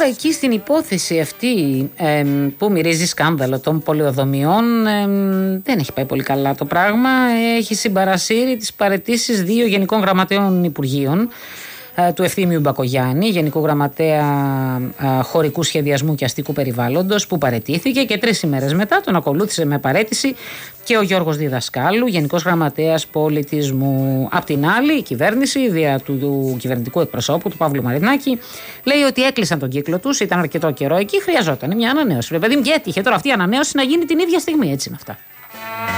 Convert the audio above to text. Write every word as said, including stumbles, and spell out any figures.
Τώρα εκεί στην υπόθεση αυτή ε, που μυρίζει σκάνδαλο των πολεοδομιών ε, δεν έχει πάει πολύ καλά το πράγμα. Έχει συμπαρασύρει τις παραιτήσεις δύο γενικών γραμματέων Υπουργείων, του Ευθύμιου Μπακογιάννη, Γενικού Γραμματέα Χωρικού Σχεδιασμού και Αστικού Περιβάλλοντος, που παραιτήθηκε, και τρεις ημέρες μετά τον ακολούθησε με παραίτηση και ο Γιώργος Διδασκάλου, Γενικός Γραμματέας Πολιτισμού. Απ' την άλλη, η κυβέρνηση, δια του, του κυβερνητικού εκπροσώπου, του Παύλου Μαρινάκη, λέει ότι έκλεισαν τον κύκλο τους, ήταν αρκετό καιρό εκεί, χρειαζόταν μια ανανέωση. Ρε παιδί μου, και έτυχε τώρα αυτή η ανανέωση να γίνει την ίδια στιγμή, έτσι είναι αυτά.